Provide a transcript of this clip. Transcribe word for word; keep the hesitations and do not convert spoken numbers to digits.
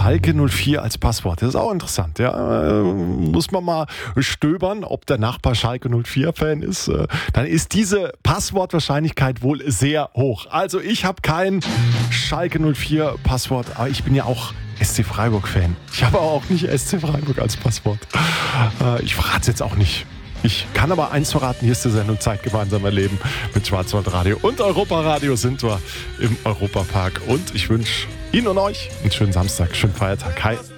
Schalke null vier als Passwort. Das ist auch interessant. Ja, äh, muss man mal stöbern, ob der Nachbar Schalke null vier Fan ist. Äh, dann ist diese Passwortwahrscheinlichkeit wohl sehr hoch. Also ich habe kein Schalke null vier Passwort, aber ich bin ja auch S C Freiburg-Fan. Ich habe auch nicht S C Freiburg als Passwort. Äh, ich verrate es jetzt auch nicht. Ich kann aber eins verraten, hier ist die Sendung Zeit gemeinsam erleben. Mit Schwarzwaldradio und Europaradio sind wir im Europapark. Und ich wünsche Ihnen und euch einen schönen Samstag, schönen Feiertag. Hi.